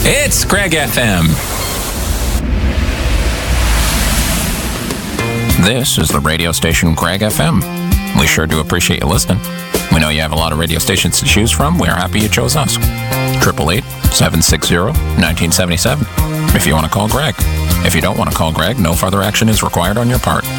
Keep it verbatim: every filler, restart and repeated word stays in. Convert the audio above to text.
It's Greg F M. This is the radio station Greg F M. We sure do appreciate you listening. We know you have a lot of radio stations to choose from. We're happy you chose us. eight eight eight, seven six zero, one nine seven seven if you want to call Greg. If you don't want to call Greg, no further action is required on your part.